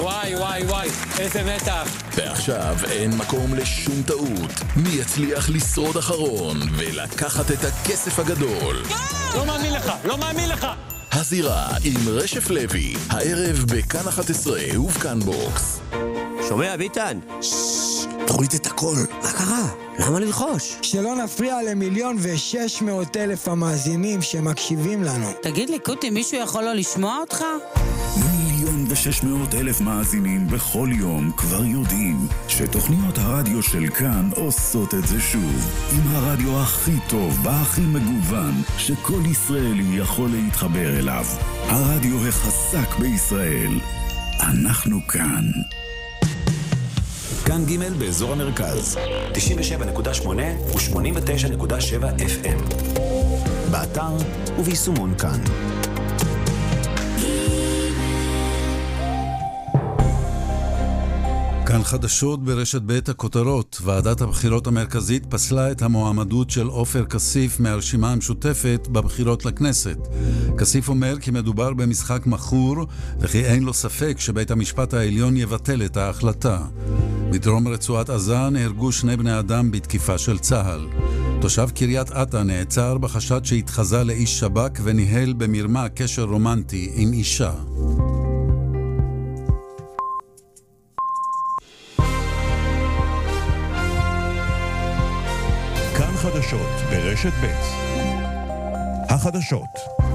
וואי, איזה מתח. ועכשיו אין מקום לשום טעות. מי יצליח לשרוד אחרון ולקחת את הכסף הגדול? לא מאמין לך. הזירה עם רשף לוי, הערב בכאן 11 ובכאן בוקס. שומע ביטן? תוריד את הכל, מה קרה? למה ללחוש? שלא נפריע ל1,600,000 המאזינים שמקשיבים לנו. תגיד לי קוטי, מישהו יכול לא לשמוע אותך? 1,600,000 מאזינים בכל יום כבר יודעים שתוכניות הרדיו של כאן עושות את זה שוב, עם הרדיו הכי טוב והכי מגוון שכל ישראלי יכול להתחבר אליו. הרדיו החזק בישראל. אנחנו כאן. כאן ג' באזור המרכז 97.8 ו-89.7 FM, באתר וביישומון כאן. כאן חדשות ברשת ב' הכותרות. ועדת הבחירות המרכזית פסלה את המועמדות של עופר כסיף מהרשימה המשותפת בבחירות לכנסת. כסיף אומר כי מדובר במשחק מכור וכי אין לו ספק שבית המשפט העליון יבטל את ההחלטה. בדרום רצועת עזה נהרגו 2 בני אדם בתקיפה של צה"ל. תושב קריית אתא נעצר בחשד שהתחזה לאיש שב"כ וניהל במרמה קשר רומנטי עם אישה. חדשות ברשת ב'. החדשות.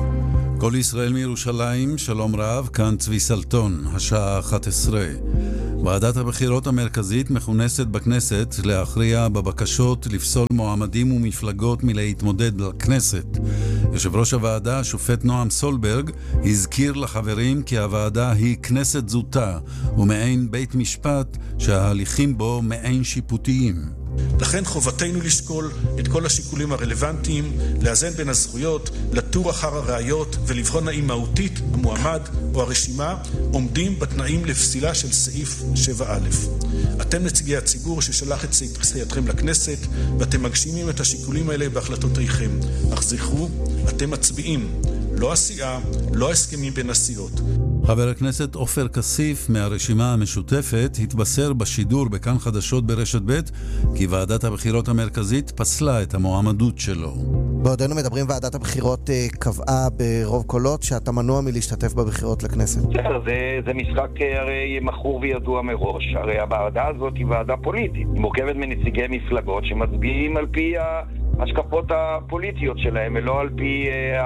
כל ישראל מירושלים, שלום רב, כאן צבי סלטון, השעה 11. ועדת הבחירות המרכזית מכונסת בכנסת להכריע בבקשות לפסול מועמדים ומפלגות מלהתמודד לכנסת. יושב ראש הוועדה, השופט נועם סולברג, הזכיר לחברים כי הוועדה היא כנסת זוטה ומעין בית משפט שההליכים בו מעין שיפוטיים. לכן חובתנו לשקול את כל השיקולים הרלוונטיים, לאזן בין הזכויות, לתור אחר הראיות ולבחון האם מהותית המועמד או הרשימה עומדים בתנאים לפסילה של סעיף 7א. אתם נציגי הציבור ששלח את סיעתכם לכנסת ואתם מגשימים את השיקולים האלה בהחלטותיכם. אך זכרו, אתם מצביעים, לא הסיעה, לא הסכמים בין הסיעות. חבר הכנסת עופר כסיף מהרשימה המשותפת התבשר בשידור בכאן חדשות ברשת ב' כי ועדת הבחירות המרכזית פסלה את המועמדות שלו. בעודנו מדברים, ועדת הבחירות קבעה ברוב קולות שאתה מנוע מלהשתתף בבחירות לכנסת. זה משחק הרי מכור וידוע מראש. הרי הוועדה הזאת היא ועדה פוליטית. היא מורכבת מנציגי מפלגות שמצביעים על פי ההשקפות הפוליטיות שלהם ולא על פי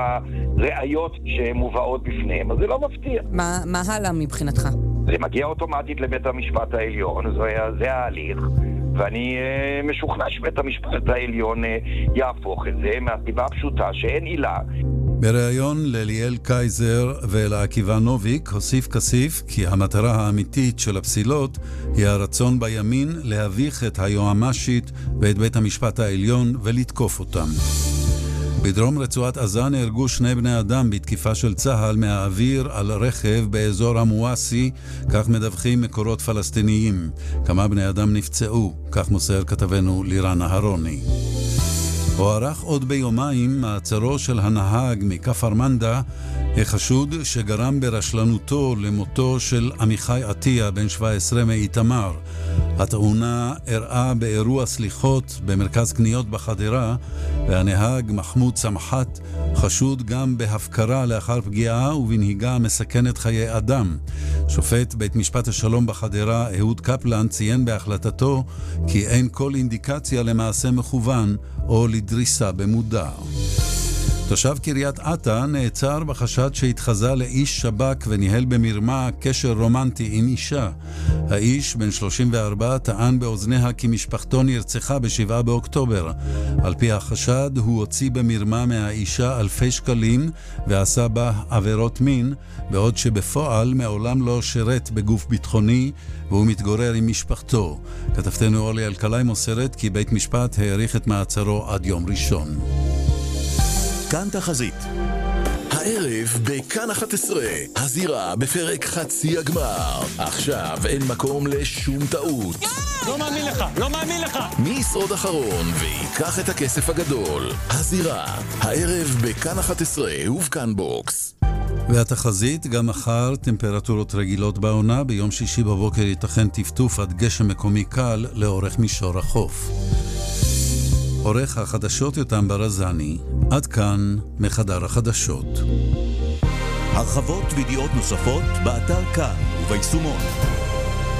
הראיות שמובאות בפניהם. אז זה לא מפתיע. מה הלאה מבחינתך? זה מגיע אוטומטית לבית המשפט העליון, זה ההליך, ואני משוכנע שבית המשפט העליון יהפוך את זה מהסיבה הפשוטה שאין עילה. בריאיון לליאל קייזר ולעקיבא נוביק הוסיף כסיף כי המטרה האמיתית של הפסילות היא הרצון בימין להביך את היועמ"שית ואת בית המשפט העליון ולתקוף אותם. בדרום רצועת עזה נהרגו 2 בני אדם בתקיפה של צה"ל מהאוויר על רכב באזור המואסי, כך מדווחים מקורות פלסטיניים. כמה בני אדם נפצעו, כך מוסר כתבנו לירן אהרוני. הוארך עוד ביומיים מעצרו של הנהג מכפר מנדה, החשוד שגרם ברשלנותו למותו של עמיחי עטיה בן 17 מאיתמר. התאונה אירעה באירוע סליחות במרכז קניות בחדרה, והנהג מחמוד סמחת חשוד גם בהפקרה לאחר פגיעה ובנהיגה מסכנת חיי אדם. שופט בית משפט השלום בחדרה אהוד קפלן ציין בהחלטתו כי אין כל אינדיקציה למעשה מכוון או לדריסה במודע. תושב קריית אתא נעצר בחשד שהתחזה לאיש שב"כ וניהל במרמה קשר רומנטי עם אישה. האיש בן 34 טען באוזניה כי משפחתו נרצחה ב7 באוקטובר. על פי החשד הוא הוציא במרמה מהאישה אלפי שקלים ועשה בה עבירות מין, בעוד שבפועל מעולם לא שירת בגוף ביטחוני והוא מתגורר עם משפחתו. כתבתנו אורלי אלקלעי מוסרת כי בית משפט העריך את מעצרו עד יום ראשון. כאן תחזית. הערב בכאן 11, הזירה בפרק חצי הגמר. עכשיו אין מקום לשום טעות. לא מאמין לך. מי ישרוד אחרון ויקח את הכסף הגדול? הזירה, הערב בכאן 11 ובכאן בוקס. והתחזית, גם מחר טמפרטורות רגילות בעונה, ביום שישי בבוקר ייתכן טפטוף עד גשם מקומי קל לאורך מישור החוף. עורך החדשות יותם ברזני, עד כאן מחדר החדשות. הרחבות וידיעות נוספות באתר כאן וביישומון.